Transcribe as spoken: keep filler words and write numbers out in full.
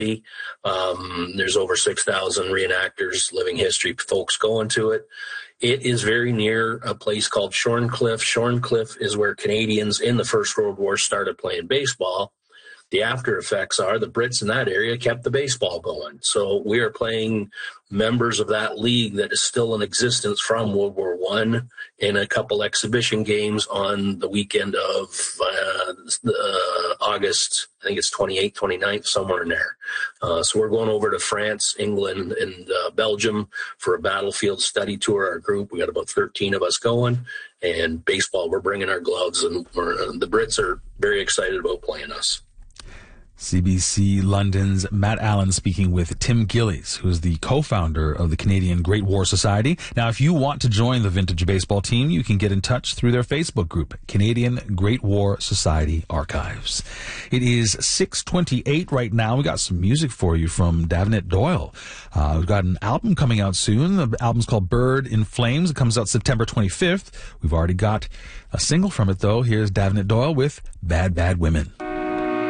Um, there's over six thousand reenactors, living history folks going to it. It is very near a place called Shorncliffe. Shorncliffe is where Canadians in the First World War started playing baseball. The after effects are the Brits in that area kept the baseball going. So we are playing members of that league that is still in existence from World War One in a couple exhibition games on the weekend of uh, uh, August. I think it's twenty-eighth, twenty-ninth, somewhere in there. Uh, so we're going over to France, England, and uh, Belgium for a battlefield study tour. Our group, we got about thirteen of us going. And baseball, we're bringing our gloves, and we're, uh, the Brits are very excited about playing us. C B C London's Matt Allen speaking with Tim Gillies, who is the co-founder of the Canadian Great War Society. Now, if you want to join the vintage baseball team, you can get in touch through their Facebook group, Canadian Great War Society Archives. It is six twenty-eight right now. We got some music for you from Davenant Doyle. Uh, we've got an album coming out soon. The album's called Bird in Flames. It comes out September twenty-fifth. We've already got a single from it, though. Here's Davenant Doyle with Bad, Bad Women.